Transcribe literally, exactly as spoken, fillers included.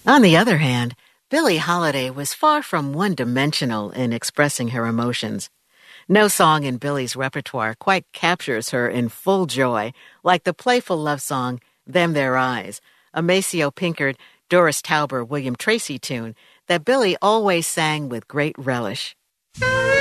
On the other hand, Billie Holiday was far from one-dimensional in expressing her emotions. No song in Billie's repertoire quite captures her in full joy, like the playful love song, Them Their Eyes, a Maceo Pinkard, Doris Tauber, William Tracy tune that Billie always sang with great relish.